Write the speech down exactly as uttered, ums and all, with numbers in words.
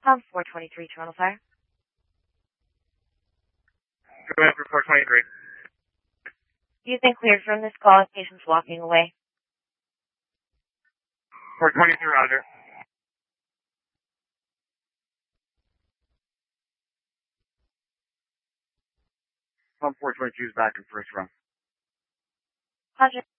Pump four twenty-three, Toronto Fire. Go ahead for four twenty-three. You've been cleared from this call. Patient's walking away. four twenty-three, roger. Pump four twenty-two is back in first run. Roger.